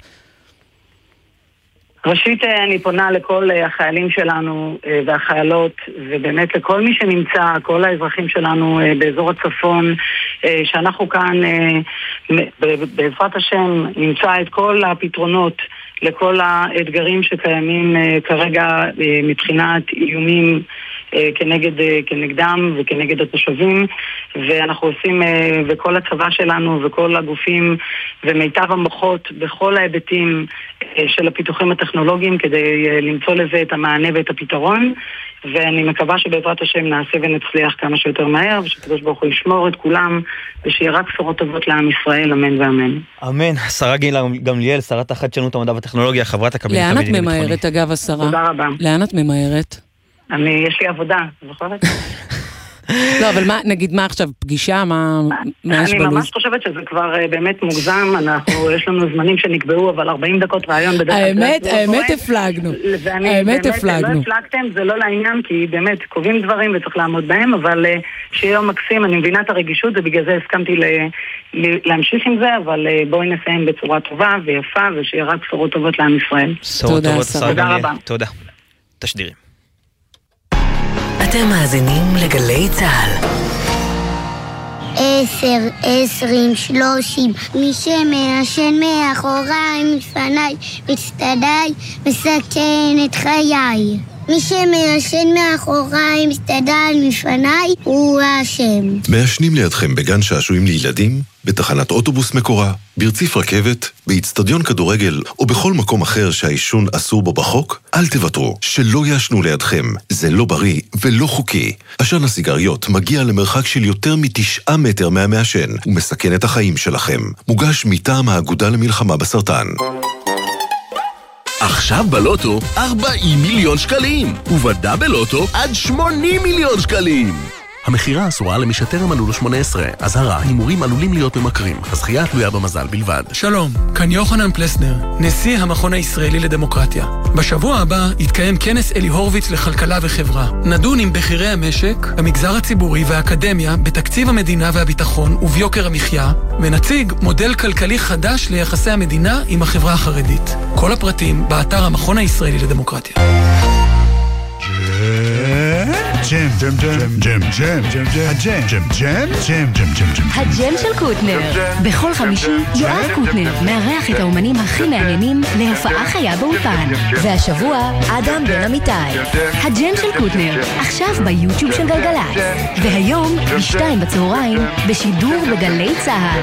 ראשית, אני פונה לכל החיילים שלנו והחיילות, ובאמת לכל מי שנמצא, כל האזרחים שלנו באזור הצפון, שאנחנו כאן בעזרת השם נמצא את כל הפתרונות לכל האתגרים שקיימים כרגע מבחינת איומים כנגד, כנגדם וכנגד התושבים, ואנחנו עושים וכל הצבא שלנו וכל הגופים ומיטב המוחות בכל ההיבטים של הפיתוחים הטכנולוגיים כדי למצוא לזה את המענה ואת הפתרון, ואני מקווה שבעזרת השם נעשה ונצליח כמה שיותר מהר, ושקדוש ברוך הוא ישמור את כולם, ושיהיה רק בשורות טובות לעם ישראל, אמן ואמן. אמן. השרה גמליאל, שרת החדשנות, המדע והטכנולוגיה, חברת הקבינט המדיני ביטחוני. לאן את ממהרת, אגב, השרה? תודה רבה. לאן את ממהרת? אני, יש לי עבודה, זוכרת? לא, אבל מה, נגיד מה עכשיו, פגישה, מה, מה יש בלוז? אני ממש חושבת שזה כבר באמת מוגזם, אנחנו, יש לנו זמנים שנקבעו, אבל ארבעים דקות רעיון בדרך כלל. האמת, האמת הפלגנו. האמת הפלגנו. לא הפלגתם, זה לא לעניין, כי באמת קובעים דברים וצריך לעמוד בהם, אבל שיהיה יום מקסים, אני מבינה את הרגישות, ובגלל זה הסכמתי להמשיך עם זה, אבל בואי נסיים בצורה טובה ויפה, ושיהיה רק בשורות טובות לעם ישראל. תודה, תודה רבה. תודה. תשדירים. אתם מאזינים לגלי צהל. עשר, עשרים, שלושים, מי שמעשן מאחוריי, מפניי, מצטדיי, מסכן את חיי. מי שמעשן מאחוריי, מצטדיי, מפניי, הוא האשם. מעשנים לידכם בגן שעשועים לילדים, בתחנת אוטובוס מקורה, ברציף רכבת, באצטדיון כדורגל או בכל מקום אחר שהעישון אסור בו בחוק, אל תוותרו, שלא יעשנו לידכם. זה לא בריא ולא חוקי. עשן הסיגריות מגיע למרחק של יותר מתשעה מטר מהמעשן ומסכן את החיים שלכם. מוגש מטעם האגודה למלחמה בסרטן. עכשיו בלוטו ארבעים מיליון שקלים, ובדאבל לוטו עד שמונים מיליון שקלים. המחירה אסורה למי שטרם מלאו לו שמונה עשרה. אזהרה, הימורים עלולים להיות ממכרים. הזכייה תלויה במזל בלבד. שלום, כאן יוחנן פלסנר, נשיא המכון הישראלי לדמוקרטיה. בשבוע הבא יתקיים כנס אלי הורביץ לכלכלה וחברה. נדון עם בכירי המשק, המגזר הציבורי והאקדמיה בתקציב המדינה והביטחון וביוקר המחיה, ונציג מודל כלכלי חדש ליחסי המדינה עם החברה החרדית. כל הפרטים באתר המכון הישראלי לדמוקרטיה. ג'ם, ג'ם, ג'ם, ג'ם, ג'ם, ג'ם, ג'ם, ג'ם, ג'ם, ג'ם, ג'ם, ג'ם, ג'ם. הג'ם של קוטנר. בכל חמישי יואב קוטנר מארח את האומנים הכי מעניינים להופעה חיה באולפן. והשבוע אדם בן אמיתי. הג'ם של קוטנר, עכשיו ביוטיוב של גלגלצ. והיום בשתיים בצהריים בשידור בגלי צהל.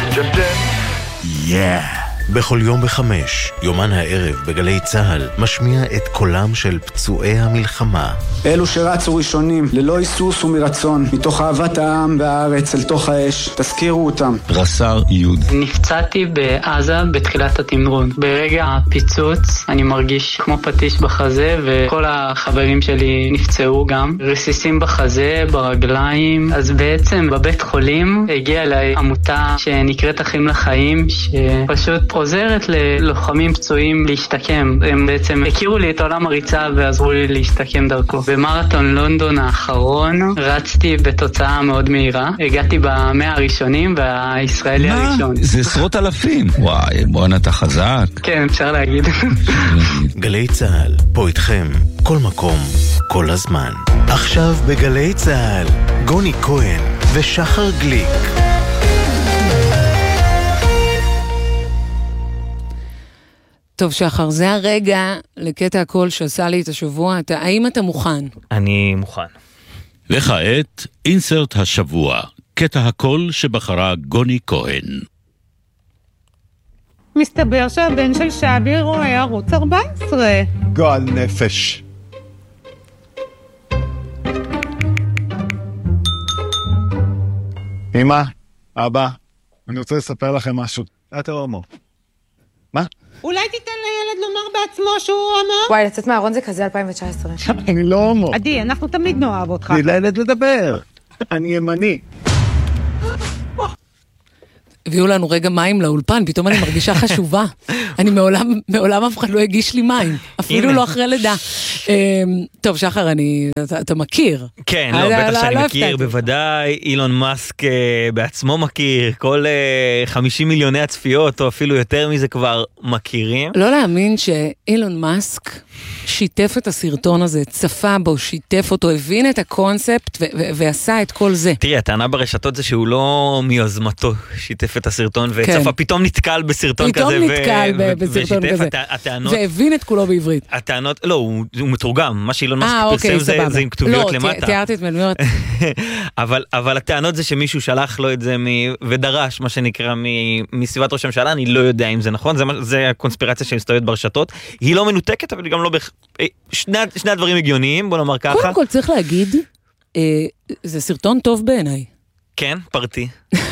יאה. בכל יום בחמש, יומן הערב בגלי צהל, משמיע את קולם של פצועי המלחמה. אלו שרצו ראשונים, ללא היסוס ומרצון, מתוך אהבת העם והארץ אל תוך האש, תזכירו אותם. רס"ר יוד. נפצעתי בעזה בתחילת התמרון. ברגע הפיצוץ אני מרגיש כמו פטיש בחזה, וכל החברים שלי נפצעו גם. רסיסים בחזה, ברגליים. אז בעצם בבית חולים הגיעה אליי עמותה שנקראת אחים לחיים, שפשוט עוזרת ללוחמים פצועים להשתקם. הם בעצם הכירו לי את עולם הריצה ועזרו לי להשתקם דרכו. במרתון לונדון האחרון רצתי בתוצאה מאוד מהירה. הגעתי במאה הראשונים והישראלי מה? הראשון. זה עשרות אלפים. וואי, בוא נתה חזק. כן, אפשר להגיד. גלי צהל, פה איתכם, כל מקום, כל הזמן. עכשיו בגלי צהל, גוני כהן ושחר גליק. טוב שחר, זה הרגע לקטע הקול שעשה לי את השבוע. אתה, האם אתה מוכן? אני מוכן. לכעת, אינסרט השבוע, קטע הקול שבחרה גוני כהן. מסתבר שהבן של שבי רואה ערוץ ארבע עשרה. גועל נפש. אמא, אבא, אני רוצה לספר לכם משהו. אתה הומו. מה? אולי תיתן לילד לומר בעצמו שהוא הומו? וואי, לצאת מהארון זה כזה אלפיים תשע עשרה. אני לא הומו. עדי, אנחנו תמיד נאהב אותך. תני לילד לדבר. אני ימני. הביאו לנו רגע מים לאולפן, פתאום אני מרגישה חשובה. אני מעולם, מעולם אף אחד לא הגיש לי מים, אפילו לא אחרי לידה. טוב, שחר, אני, אתה, אתה מכיר. כן, לא, בטח שאני מכיר, בוודאי, אילון מאסק בעצמו מכיר, כל חמישים מיליוני הצפיות, או אפילו יותר מזה כבר מכירים. לא להאמין שאילון מאסק שיתף את הסרטון הזה, צפה בו, שיתף אותו, הבין את הקונספט ו- ו- ועשה את כל זה. תראי, הטענה ברשתות זה שהוא לא מיוזמתו שיתף את הסרטון, וצפה כן. פתאום נתקל בסרטון פתאום כזה. פתאום נתקל ו- בסרטון ושיתף כזה. הט- הטענות... והבין את כולו בעברית. הטענות, לא, הוא, הוא מתורגם, מה שאילון מאסק אה, פרסם אוקיי, זה, סבבה. זה עם כתוביות לא, למטה. לא, תיארתי את מלמיות. אבל, אבל הטענות זה שמישהו שלח לו את זה מ... ודרש, מה שנקרא, מ... מסביבת ראש הממשלה, אני לא יודע אם זה נכון, זה, זה הקונספירציה שמסתובבת ברשתות. היא לא מנותקת, אבל גם לא... בכ... שני, שני הדברים הגיוניים, בוא נאמר ככה. קודם כל צריך להגיד, אה, זה סרטון טוב בעיניי. כן, פרטי.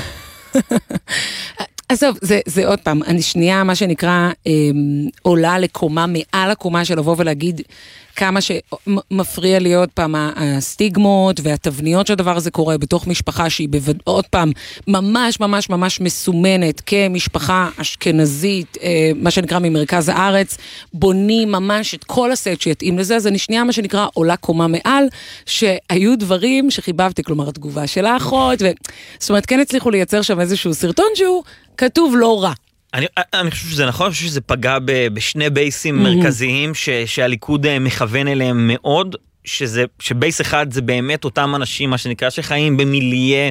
עזוב, זה, זה עוד פעם, אני שנייה, מה שנקרא, אה, עולה לקומה, מעל הקומה של לבוא ולהגיד כמה שמפריע לי עוד פעם הסטיגמות והתבניות שהדבר הזה קורה בתוך משפחה שהיא בווד... עוד פעם ממש ממש ממש מסומנת כמשפחה אשכנזית, אה, מה שנקרא ממרכז הארץ, בונים ממש את כל הסט שיתאים לזה, אז אני שנייה מה שנקרא עולה קומה מעל, שהיו דברים שחיבבתי, כלומר התגובה של האחות, ו... זאת אומרת כן הצליחו לייצר שם איזשהו סרטון שהוא כתוב לא רע. אני, אני חושב שזה נכון, אני חושב שזה פגע ב, בשני בייסים mm-hmm. מרכזיים ש, שהליכוד מכוון אליהם מאוד, שזה, שבייס אחד זה באמת אותם אנשים, מה שנקרא, שחיים במיליה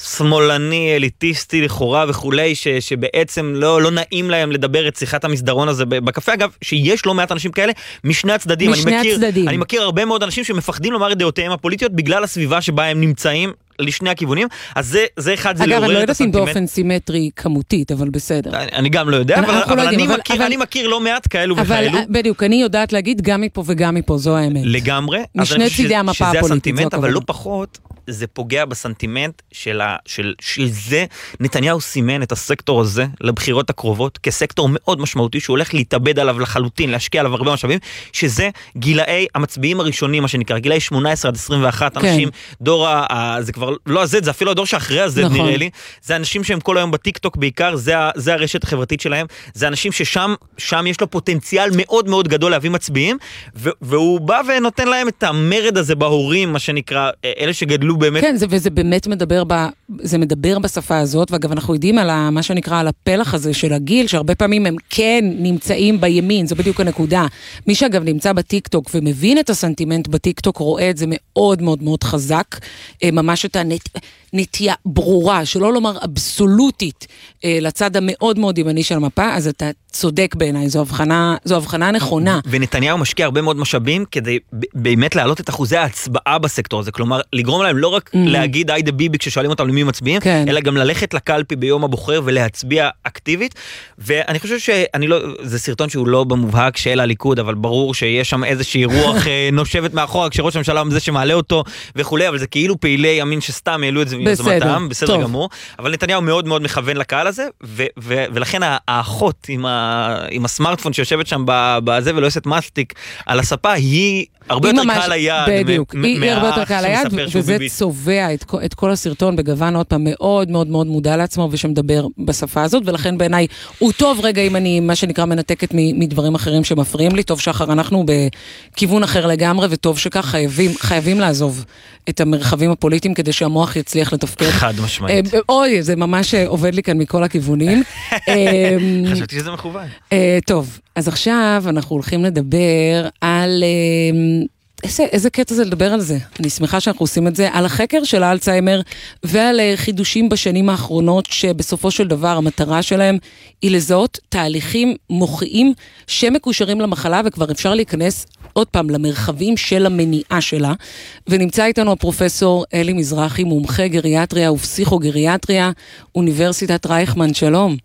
שמאלני, אליטיסטי, לכאורה וכולי, ש, שבעצם לא, לא נעים להם לדבר את שיחת המסדרון הזה בקפה. אגב, שיש לא מעט אנשים כאלה משני הצדדים. משני אני מכיר, הצדדים. אני מכיר הרבה מאוד אנשים שמפחדים לומר את דעותיהם הפוליטיות בגלל הסביבה שבה הם נמצאים, לשני הכיוונים, אז זה, זה אחד, זה אגב, לעורר אני לא את יודעת אם הסנטימנט. באופן סימטרי כמותית, אבל בסדר. אני, אני גם לא יודע, אבל, אבל, לא אני, אבל, מכיר, אבל, אני מכיר לא מעט כאלו אבל, וכאלו. בדיוק, אני יודעת להגיד גם מפה וגם מפה, זו האמת. לגמרי. משני צידי המפה הפוליטית, שזה הסנטימנט, אבל לא פחות, זה פוגע בסנטימנט של, ה, של, של זה. נתניהו סימן את הסקטור הזה לבחירות הקרובות, כסקטור מאוד משמעותי, שהוא הולך להתאבד עליו לחלוטין, להשקיע עליו הרבה משאבים, שזה גילאי המצביעים הראשונים, מה שנקרא, גילאי שמונה עשרה עד עשרים ואחת, כן. אנשים, דור ה... זה כבר לא הזד, זה אפילו הדור שאחרי הזד נכון. נראה לי, זה אנשים שהם כל היום בטיקטוק בעיקר, זה, זה הרשת החברתית שלהם, זה אנשים ששם שם יש לו פוטנציאל מאוד מאוד גדול להביא מצביעים, ו, והוא בא ונותן להם את המרד הזה בהורים, מה שנקרא, אלה שגדלו באמת... כן, זה, וזה באמת מדבר, ב, זה מדבר בשפה הזאת, ואגב אנחנו יודעים על ה, מה שנקרא על הפלח הזה של הגיל, שהרבה פעמים הם כן נמצאים בימין, זו בדיוק הנקודה. מי שאגב נמצא בטיקטוק ומבין את הסנטימנט בטיקטוק, רואה את זה מאוד מאוד מאוד חזק, ממש את הנת... נטייה ברורה, שלא לומר אבסולוטית, לצד המאוד מאוד ימני של המפה, אז אתה צודק בעיניי, זו הבחנה, זו הבחנה נכונה. ונתניהו משקיע הרבה מאוד משאבים, כדי באמת להעלות את אחוזי ההצבעה בסקטור הזה, כלומר, לגרום להם לא רק להגיד היידה ביבי כששואלים אותם למי מצביעים, אלא גם ללכת לקלפי ביום הבוחר ולהצביע אקטיבית, ואני חושב שאני לא, זה סרטון שהוא לא במובהק של הליכוד, אבל ברור שיש שם איזושהי רוח נושבת מאחורה, כשראש הממשלה הוא זה שמעלה אותו וכולי, אבל זה כאילו פעילי ימין שסתם העלו את זה מיוזמתם, בסדר גמור, אבל נתניהו מאוד מאוד מכוון לקהל הזה, ולכן האחות עם הסמארטפון שיושבת שם בזה ולא עושה מסטיק על הספה, היא הרבה יותר קהל היד. בדיוק, היא הרבה יותר קהל היד, וזה צובע את כל הסרטון בגוון עוד פעם מאוד מאוד מאוד מודע לעצמו, ושמדבר בשפה הזאת, ולכן בעיניי הוא טוב רגע אם אני, מה שנקרא, מנתקת מדברים אחרים שמפריעים לי, טוב שחר, אנחנו בכיוון אחר לגמרי, וטוב שכך חייבים, חייבים לעזוב את המרחבים הפוליטיים, כדי שהמוח יצליח לתפקד. חד משמעית. אוי, זה ממש עובד לי כאן מכל הכיוונים. חשבתי שזה מכוון. טוב, אז עכשיו אנחנו הולכים לדבר על איזה, איזה קטע זה לדבר על זה. אני שמחה שאנחנו עושים את זה, על החקר של האלצהיימר ועל חידושים בשנים האחרונות, שבסופו של דבר המטרה שלהם היא לזהות תהליכים מוחיים שמקושרים למחלה, וכבר אפשר להיכנס עוד פעם למרחבים של המניעה שלה. ונמצא איתנו הפרופסור אלי מזרחי, מומחה גריאטריה ופסיכוגריאטריה, אוניברסיטת רייכמן. שלום.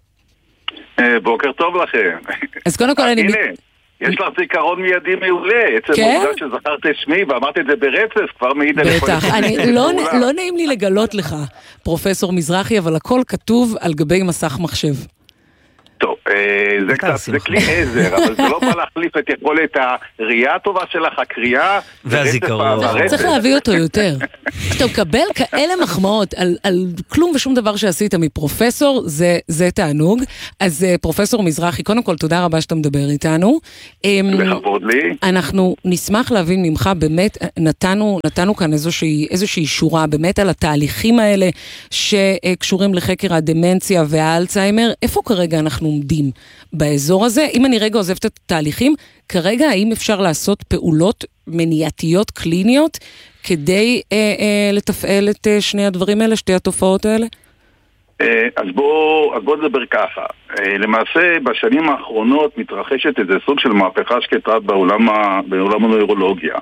בוקר טוב לכם. אז קודם כל אני... הנה. יש לך זיכרון מיידי מעולה, עצם העובדה שזכרת את שמי ואמרת את זה ברצף, כבר מעיד על יכולת. בטח, לא נעים לי לגלות לך, פרופסור מזרחי, אבל הכל כתוב על גבי מסך מחשב. טוב, זה קצת, זה כלי עזר, אבל זה לא בא להחליף את יכולת הראייה הטובה שלך, הקריאה והזיכרון. צריך להביא אותו יותר. כשאתה מקבל כאלה מחמאות על כלום ושום דבר שעשית מפרופסור, זה תענוג. אז פרופסור מזרחי, קודם כל תודה רבה שאתה מדבר איתנו. לכבוד לי. אנחנו נשמח להבין ממך, באמת נתנו כאן איזושהי שורה, באמת על התהליכים האלה שקשורים לחקר הדמנציה והאלצהיימר. איפה כרגע אנחנו עומדים באזור הזה? אם אני רגע עוזבת את התהליכים, כרגע האם אפשר לעשות פעולות מניעתיות קליניות כדי אה, אה, לתפעל את אה, שני הדברים האלה, שתי התופעות האלה? אה, אז בוא, אז בוא נדבר ככה. אה, למעשה בשנים האחרונות מתרחשת איזה סוג של מהפכה שקטה בעולם, ה, בעולם הנוירולוגיה.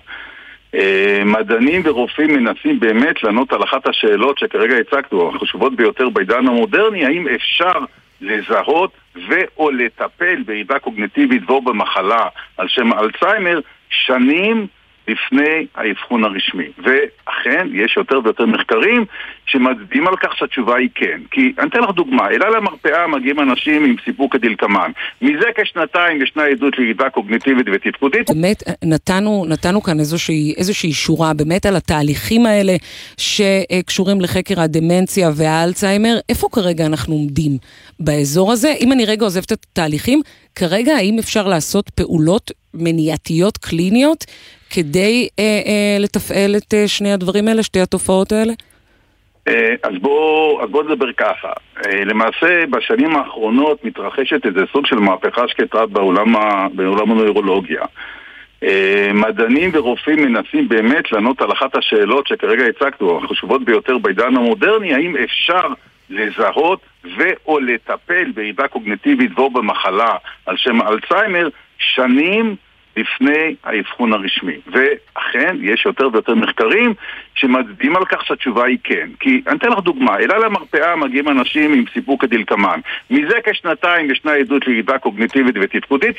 Uh, מדענים ורופאים מנסים באמת לענות על אחת השאלות שכרגע הצגנו, החשובות ביותר בעידן המודרני, האם אפשר לזהות ו/או לטפל בירידה קוגניטיבית או במחלה על שם אלצהיימר שנים לפני האבחון הרשמי. ואכן, יש יותר ויותר מחקרים שמצביעים על כך שהתשובה היא כן. כי אני אתן לך דוגמה, אליי למרפאה מגיעים אנשים עם סיפור כדלקמן. מזה כשנתיים ישנה עדות לירידה קוגניטיבית ותפקודית. באמת, נתנו, נתנו כאן איזושהי, איזושהי שורה באמת על התהליכים האלה שקשורים לחקר הדמנציה והאלצהיימר. איפה כרגע אנחנו עומדים באזור הזה? אם אני רגע עוזבת את התהליכים, כרגע האם אפשר לעשות פעולות מניעתיות קליניות כדי אה, אה, לתפעל את אה, שני הדברים האלה, שתי התופעות האלה? אה, אז בוא, אז בוא נדבר ככה. אה, למעשה בשנים האחרונות מתרחשת איזה סוג של מהפכה שקטה בעולם, ה, בעולם הנוירולוגיה. אה, מדענים ורופאים מנסים באמת לענות על אחת השאלות שכרגע הצגנו, החשובות ביותר בעידן המודרני, האם אפשר לזהות ו/או לטפל בירידה קוגניטיבית או במחלה על שם אלצהיימר שנים לפני האבחון הרשמי. ואכן, יש יותר ויותר מחקרים שמצביעים על כך שהתשובה היא כן. כי אני אתן לך דוגמה, אליי למרפאה מגיעים אנשים עם סיפור כדלקמן. מזה כשנתיים ישנה עדות לירידה קוגניטיבית ותפקודית.